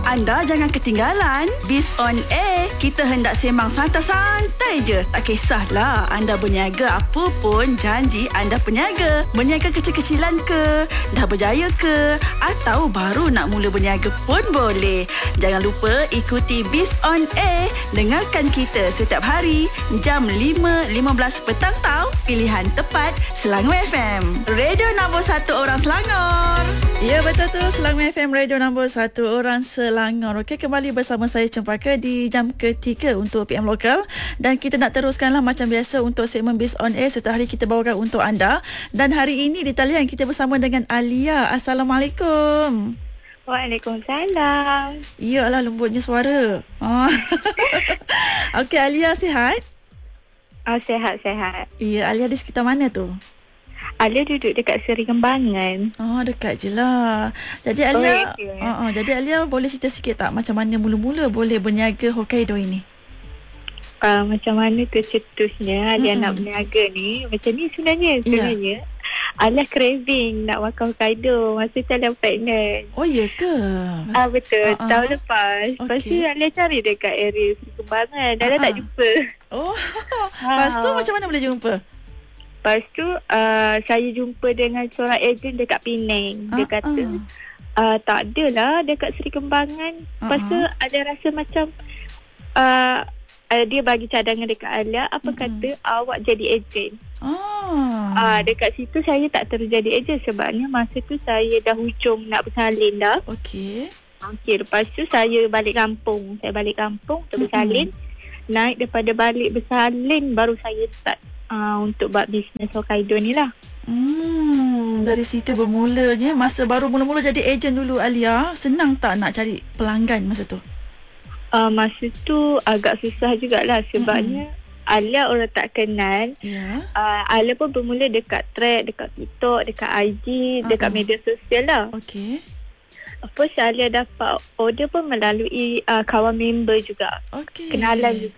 Anda jangan ketinggalan Biz on Air. Kita hendak sembang santai-santai je. Tak kisahlah anda berniaga apa pun, janji anda peniaga. Berniaga kecil-kecilan ke, dah berjaya ke, atau baru nak mula berniaga pun boleh. Jangan lupa ikuti Biz on Air. Dengarkan kita setiap hari jam 5.15 petang tau. Pilihan tepat Selangor FM. Radio nombor 1 orang Selangor. Ya, betul tu, Selangor FM, radio nombor 1 orang Selangor. Okey, kembali bersama saya Cempaka di jam ketiga untuk PM Lokal. Dan kita nak teruskanlah macam biasa untuk segmen Biz on Air. Setiap hari kita bawakan untuk anda. Dan hari ini di talian kita bersama dengan Alia. Assalamualaikum. Waalaikumsalam. Ya Allah, lembutnya suara. Okey, Alia sihat? Sihat. Ya, Alia di sekitar mana tu? Alia duduk dekat Seri Kembangan. Dekat je lah. Jadi Alia, jadi Alia boleh cerita sikit tak macam mana mula-mula boleh berniaga Hokkaido ini? Macam mana tercetusnya Alia nak berniaga ni? Macam ni sebenarnya. Alia craving nak makan Hokkaido masa tu Alia pregnant. Oh, ya ke? Betul. Tahun lepas. Lepas tu Alia cari dekat area Seri Kembangan. Dah tak jumpa. Lepas tu macam mana boleh jumpa? Lepas tu saya jumpa dengan seorang ejen dekat Penang. Dia kata tak adalah dekat Seri Kembangan. Lepas tu ada rasa macam dia bagi cadangan dekat Alia. Apa kata awak jadi ejen. Dekat situ saya tak terus jadi ejen. Sebabnya masa tu saya dah hujung nak bersalin dah. Okey, lepas tu saya balik kampung. Untuk bersalin. Naik daripada balik bersalin baru saya start untuk buat bisnes Hokkaido ni lah. Dari situ bermulanya. Masa baru mula-mula jadi ejen dulu, Alia, senang tak nak cari pelanggan masa tu? Masa tu agak susah jugalah. Sebabnya Alia orang tak kenal. Alia pun bermula dekat Thread, dekat TikTok, dekat IG, dekat media sosial lah. Okey. Apa Alia dapat order pun melalui kawan member juga. Okey. Kenalan juga.